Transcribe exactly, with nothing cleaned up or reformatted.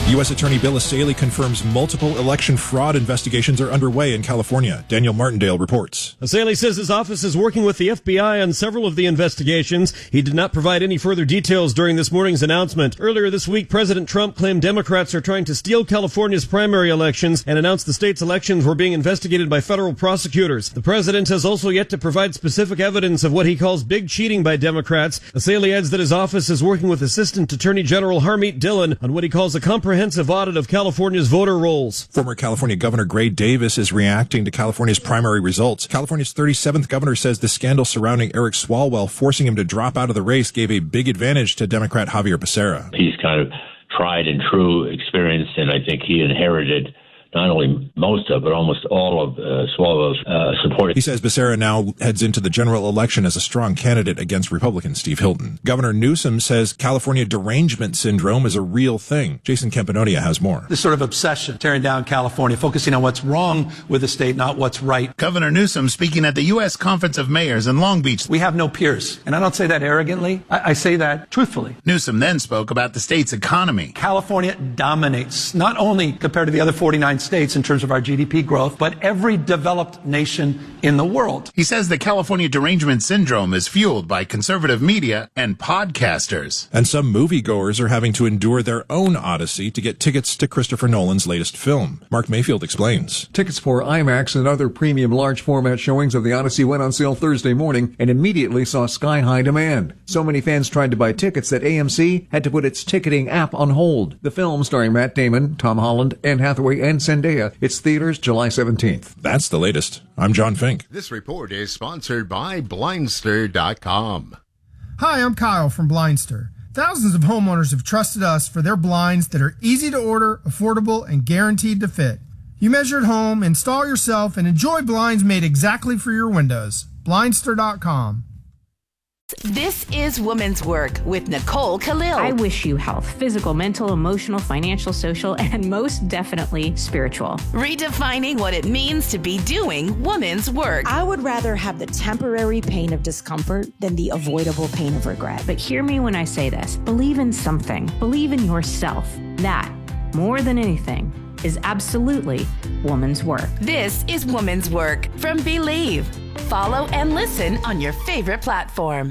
U S Attorney Bill Essayli confirms multiple election fraud investigations are underway in California. Daniel Martindale reports. Essayli says his office is working with the F B I on several of the investigations. He did not provide any further details during this morning's announcement. Earlier this week, President Trump claimed Democrats are trying to steal California's primary elections and announced the state's elections were being investigated by federal prosecutors. The president has also yet to provide specific evidence of what he calls big cheating by Democrats. Essayli adds that his office is working with Assistant Attorney General Harmeet Dillon on what he calls a comprehensive audit of California's voter rolls. Former California Governor Gray Davis is reacting to California's primary results. California's thirty-seventh governor says the scandal surrounding Eric Swalwell forcing him to drop out of the race gave a big advantage to Democrat Javier Becerra. He's kind of tried and true experience, and I think he inherited not only most of, but almost all of uh, Swalwell's uh, support. He says Becerra now heads into the general election as a strong candidate against Republican Steve Hilton. Governor Newsom says California derangement syndrome is a real thing. Jason Campanonia has more. This sort of obsession, tearing down California, focusing on what's wrong with the state, not what's right. Governor Newsom speaking at the U S Conference of Mayors in Long Beach. We have no peers. And I don't say that arrogantly. I, I say that truthfully. Newsom then spoke about the state's economy. California dominates, not only compared to the other forty-nine states in terms of our G D P growth, but every developed nation in the world. He says the California derangement syndrome is fueled by conservative media and podcasters. And some moviegoers are having to endure their own odyssey to get tickets to Christopher Nolan's latest film. Mark Mayfield explains. Tickets for IMAX and other premium large format showings of the Odyssey went on sale Thursday morning and immediately saw sky-high demand. So many fans tried to buy tickets that A M C had to put its ticketing app on hold. The film, starring Matt Damon, Tom Holland, Anne Hathaway, and Zendaya, it's theaters July seventeenth. That's the latest. I'm John Fink. This report is sponsored by Blindster dot com. Hi, I'm Kyle from Blindster. Thousands of homeowners have trusted us for their blinds that are easy to order, affordable, and guaranteed to fit. You measure at home, install yourself, and enjoy blinds made exactly for your windows. Blindster dot com. This is Women's Work with Nicole Khalil. I wish you health, physical, mental, emotional, financial, social, and most definitely spiritual. Redefining what it means to be doing women's work. I would rather have the temporary pain of discomfort than the avoidable pain of regret. But hear me when I say this. Believe in something. Believe in yourself. That, more than anything, is absolutely woman's work. This is Woman's Work from Believe. Follow and listen on your favorite platform.